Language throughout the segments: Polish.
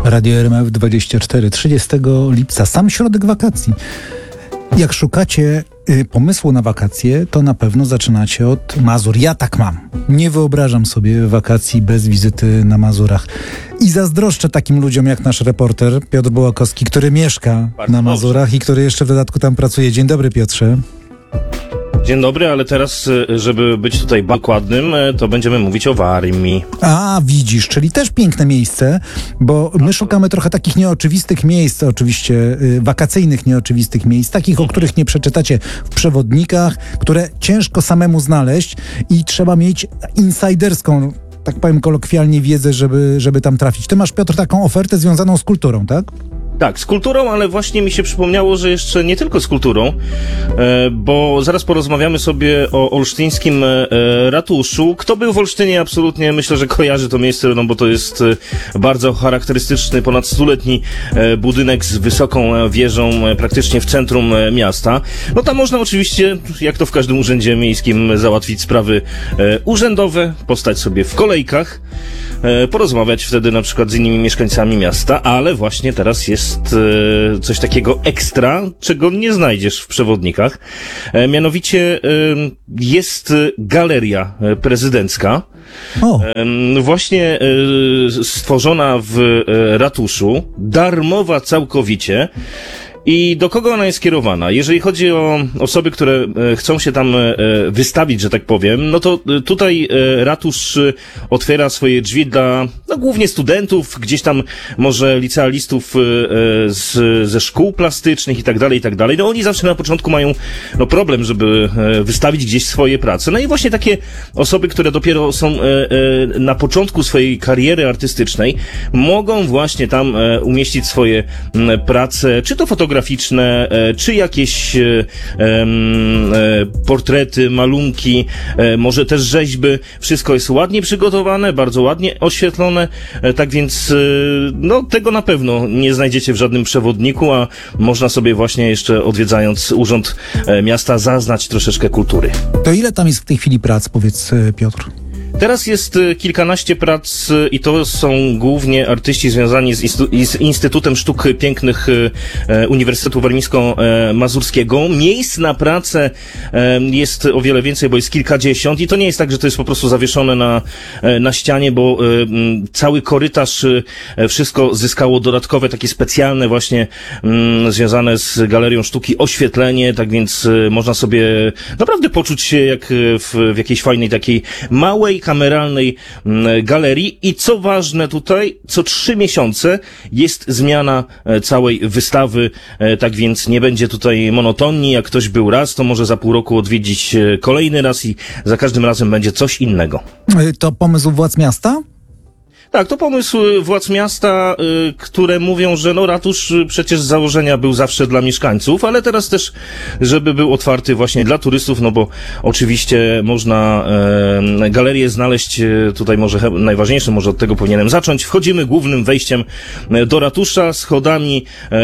Radio RMF 24, 30 lipca, sam środek wakacji. Jak szukacie pomysłu na wakacje, to na pewno zaczynacie od Mazur. Ja tak mam. Nie wyobrażam sobie wakacji bez wizyty na Mazurach. I zazdroszczę takim ludziom jak nasz reporter Piotr Bułakowski, który mieszka na Mazurach i który jeszcze w dodatku tam pracuje. Dzień dobry, Piotrze. Dzień dobry, ale teraz, żeby być tutaj dokładnym, to będziemy mówić o Warmii. A, widzisz, czyli też piękne miejsce, bo my szukamy trochę takich nieoczywistych miejsc, oczywiście wakacyjnych nieoczywistych miejsc, takich, o których nie przeczytacie w przewodnikach, które ciężko samemu znaleźć i trzeba mieć insiderską, tak powiem kolokwialnie, wiedzę, żeby tam trafić. Ty masz, Piotr, taką ofertę związaną z kulturą, tak? Tak, z kulturą, ale właśnie mi się przypomniało, że jeszcze nie tylko z kulturą, bo zaraz porozmawiamy sobie o olsztyńskim ratuszu. Kto był w Olsztynie, absolutnie myślę, że kojarzy to miejsce, no bo to jest bardzo charakterystyczny, ponad 100-letni budynek z wysoką wieżą praktycznie w centrum miasta. No tam można oczywiście, jak to w każdym urzędzie miejskim, załatwić sprawy urzędowe, postać sobie w kolejkach, porozmawiać wtedy na przykład z innymi mieszkańcami miasta, ale właśnie teraz jest coś takiego ekstra, czego nie znajdziesz w przewodnikach. Mianowicie jest galeria prezydencka. Właśnie stworzona w ratuszu, darmowa całkowicie. I do kogo ona jest kierowana? Jeżeli chodzi o osoby, które chcą się tam wystawić, że tak powiem, no to tutaj ratusz otwiera swoje drzwi dla głównie studentów, gdzieś tam może licealistów ze szkół plastycznych i tak dalej, i tak dalej. No oni zawsze na początku mają problem, żeby wystawić gdzieś swoje prace. No i właśnie takie osoby, które dopiero są na początku swojej kariery artystycznej, mogą właśnie tam umieścić swoje prace, czy to fotograficzne, czy jakieś portrety, malunki, może też rzeźby. Wszystko jest ładnie przygotowane, bardzo ładnie oświetlone, tak więc tego na pewno nie znajdziecie w żadnym przewodniku, a można sobie właśnie jeszcze odwiedzając Urząd Miasta zaznać troszeczkę kultury. To ile tam jest w tej chwili prac, powiedz, Piotr? Teraz jest kilkanaście prac i to są głównie artyści związani z Instytutem Sztuk Pięknych Uniwersytetu Warmińsko-Mazurskiego. Miejsc na pracę jest o wiele więcej, bo jest kilkadziesiąt i to nie jest tak, że to jest po prostu zawieszone na ścianie, bo cały korytarz, wszystko zyskało dodatkowe, takie specjalne właśnie związane z Galerią Sztuki oświetlenie, tak więc można sobie naprawdę poczuć się jak w jakiejś fajnej takiej małej, kameralnej galerii i co ważne tutaj, co 3 miesiące jest zmiana całej wystawy, tak więc nie będzie tutaj monotonii, jak ktoś był raz, to może za pół roku odwiedzić kolejny raz i za każdym razem będzie coś innego. To pomysł władz miasta? Tak, to pomysł władz miasta, które mówią, że ratusz przecież z założenia był zawsze dla mieszkańców, ale teraz też, żeby był otwarty właśnie dla turystów, no bo oczywiście można galerię znaleźć, tutaj może najważniejsze, może od tego powinienem zacząć. Wchodzimy głównym wejściem do ratusza, schodami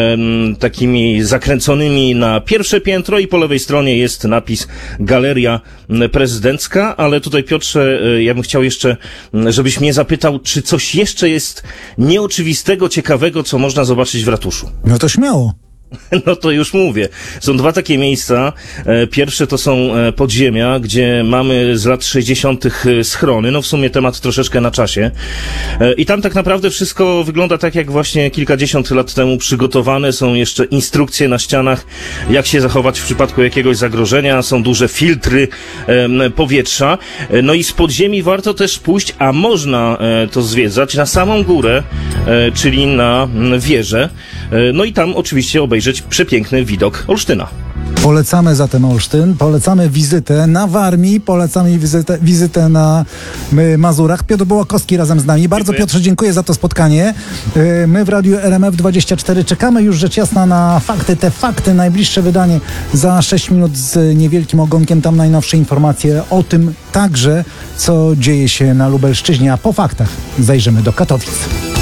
takimi zakręconymi na pierwsze piętro i po lewej stronie jest napis Galeria Prezydencka, ale tutaj, Piotrze, ja bym chciał jeszcze, żebyś mnie zapytał, czy coś jeszcze jest nieoczywistego, ciekawego, co można zobaczyć w ratuszu. No to śmiało. No to już mówię. Są dwa takie miejsca. Pierwsze to są podziemia, gdzie mamy z lat 60. schrony. No w sumie temat troszeczkę na czasie. I tam tak naprawdę wszystko wygląda tak, jak właśnie kilkadziesiąt lat temu przygotowane. Są jeszcze instrukcje na ścianach, jak się zachować w przypadku jakiegoś zagrożenia. Są duże filtry powietrza. No i z podziemi warto też pójść, a można to zwiedzać na samą górę, czyli na wieżę. No i tam oczywiście obejrzeć przepiękny widok Olsztyna. Polecamy zatem Olsztyn, polecamy wizytę na Warmii, polecamy wizytę na Mazurach. Piotr Bułakowski razem z nami. Bardzo, Piotrze, dziękuję za to spotkanie. My w Radiu RMF 24 czekamy już rzecz jasna na fakty. Te fakty, najbliższe wydanie za 6 minut z niewielkim ogonkiem. Tam najnowsze informacje o tym także, co dzieje się na Lubelszczyźnie. A po faktach zajrzymy do Katowic.